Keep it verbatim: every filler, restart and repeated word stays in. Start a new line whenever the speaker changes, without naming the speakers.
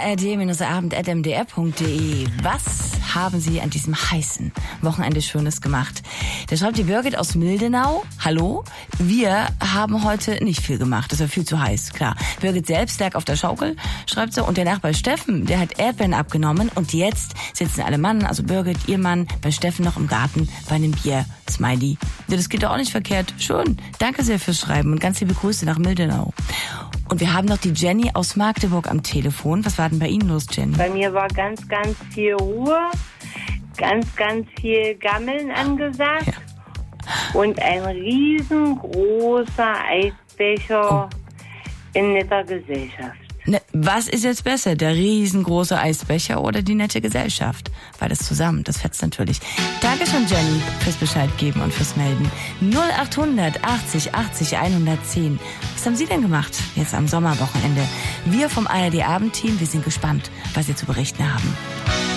r d abend at m d r punkt d e. Was haben Sie an diesem heißen Wochenende Schönes gemacht? Da schreibt die Birgit aus Mildenau. Hallo, wir haben heute nicht viel gemacht. Das war viel zu heiß, klar. Birgit selbst lag auf der Schaukel, schreibt sie. Und der Nachbar Steffen, der hat Erdbeeren abgenommen. Und jetzt sitzen alle Mann, also Birgit, ihr Mann, bei Steffen noch im Garten bei einem Bier. Smiley. Das geht doch auch nicht verkehrt. Schön. Danke sehr fürs Schreiben und ganz liebe Grüße nach Mildenau. Und wir haben noch die Jenny aus Magdeburg am Telefon. Was war denn bei Ihnen los, Jenny?
Bei mir war ganz, ganz viel Ruhe, ganz, ganz viel Gammeln angesagt ja. und ein riesengroßer Eisbecher oh. in netter Gesellschaft.
Ne, was ist jetzt besser, der riesengroße Eisbecher oder die nette Gesellschaft? Beides zusammen, das fetzt natürlich. Dankeschön, Jenny, fürs Bescheid geben und fürs Melden. null achthundert achtzig achtzig hundertzehn. Was haben Sie denn gemacht jetzt am Sommerwochenende? Wir vom A R D Abendteam, wir sind gespannt, was Sie zu berichten haben.